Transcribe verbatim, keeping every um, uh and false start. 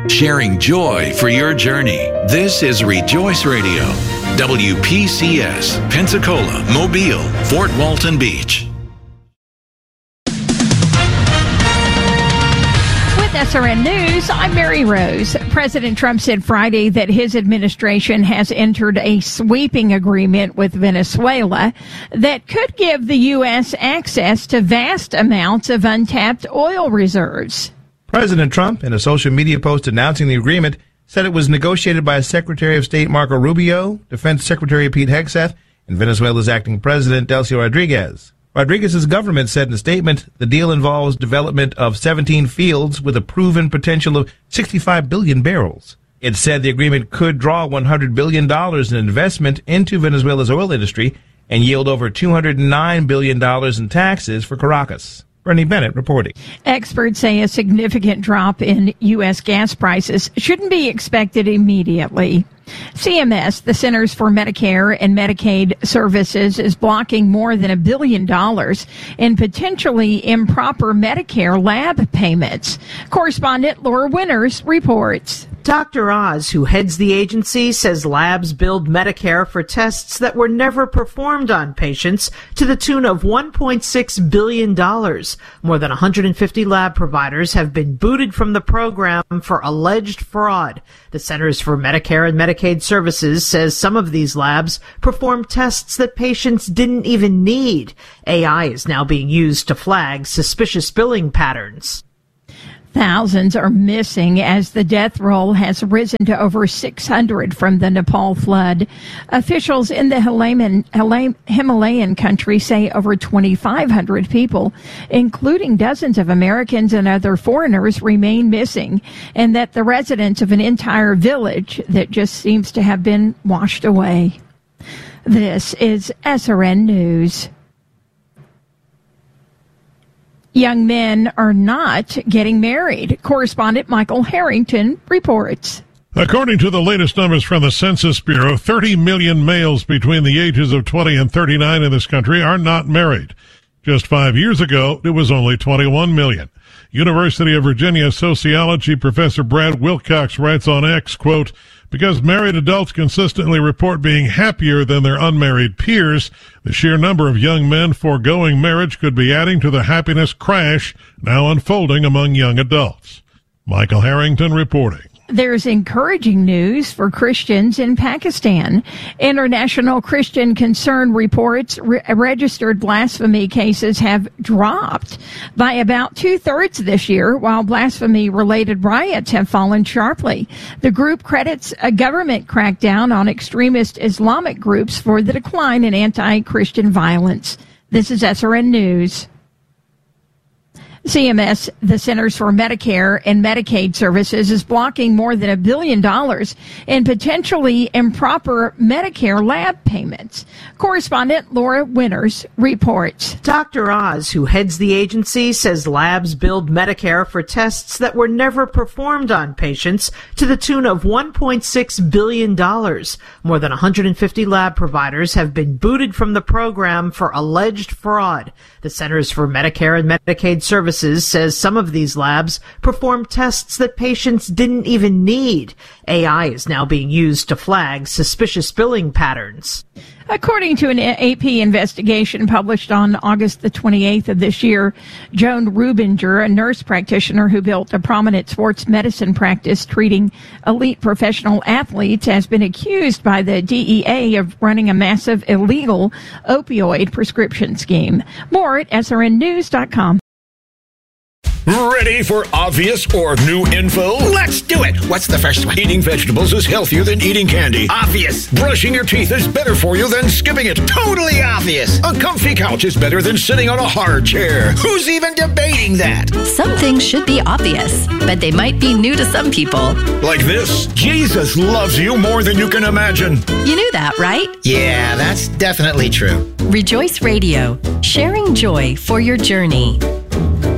sharing joy for your journey. This is Rejoice Radio, W P C S, Pensacola, Mobile, Fort Walton Beach. With S R N News, I'm Mary Rose. President Trump said Friday that his administration has entered a sweeping agreement with Venezuela that could give the U S access to vast amounts of untapped oil reserves. President Trump, in a social media post announcing the agreement, said it was negotiated by Secretary of State Marco Rubio, Defense Secretary Pete Hegseth, and Venezuela's acting president Delcy Rodriguez. Rodriguez's government said in a statement, the deal involves development of seventeen fields with a proven potential of sixty-five billion barrels. It said the agreement could draw one hundred billion dollars in investment into Venezuela's oil industry and yield over two hundred nine billion dollars in taxes for Caracas. Bernie Bennett reporting. Experts say a significant drop in U S gas prices shouldn't be expected immediately. C M S, the Centers for Medicare and Medicaid Services, is blocking more than a billion dollars in potentially improper Medicare lab payments. Correspondent Laura Winters reports. Doctor Oz, who heads the agency, says labs billed Medicare for tests that were never performed on patients to the tune of one point six billion dollars. More than one hundred fifty lab providers have been booted from the program for alleged fraud. The Centers for Medicare and Medicaid Services says some of these labs perform tests that patients didn't even need. A I is now being used to flag suspicious billing patterns. Thousands are missing as the death roll has risen to over six hundred from the Nepal flood. Officials in the Himalayan, Himalayan country say over twenty-five hundred people, including dozens of Americans and other foreigners, remain missing, and that the residents of an entire village that just seems to have been washed away. This is S R N News. Young men are not getting married. Correspondent Michael Harrington reports. According to the latest numbers from the Census Bureau, thirty million males between the ages of twenty and thirty-nine in this country are not married. Just five years ago, it was only twenty-one million. University of Virginia sociology professor Brad Wilcox writes on X, quote, because married adults consistently report being happier than their unmarried peers, the sheer number of young men foregoing marriage could be adding to the happiness crash now unfolding among young adults. Michael Harrington reporting. There's encouraging news for Christians in Pakistan. International Christian Concern reports re- registered blasphemy cases have dropped by about two-thirds this year, while blasphemy-related riots have fallen sharply. The group credits a government crackdown on extremist Islamic groups for the decline in anti-Christian violence. This is S R N News. C M S, the Centers for Medicare and Medicaid Services, is blocking more than a billion dollars in potentially improper Medicare lab payments. Correspondent Laura Winters reports. Doctor Oz, who heads the agency, says labs billed Medicare for tests that were never performed on patients to the tune of one point six billion dollars. More than one hundred fifty lab providers have been booted from the program for alleged fraud. The Centers for Medicare and Medicaid Services says some of these labs perform tests that patients didn't even need. A I is now being used to flag suspicious billing patterns. According to an A P investigation published on August the twenty-eighth of this year, Joan Rubinger, a nurse practitioner who built a prominent sports medicine practice treating elite professional athletes, has been accused by the D E A of running a massive illegal opioid prescription scheme. More at S R N news dot com. Ready for obvious or new info? Let's do it. What's the first one? Eating vegetables is healthier than eating candy. Obvious. Brushing your teeth is better for you than skipping it. Totally obvious. A comfy couch is better than sitting on a hard chair. Who's even debating that? Some things should be obvious, but they might be new to some people. Like this. Jesus loves you more than you can imagine. You knew that, right? Yeah, that's definitely true. Rejoice Radio, sharing joy for your journey.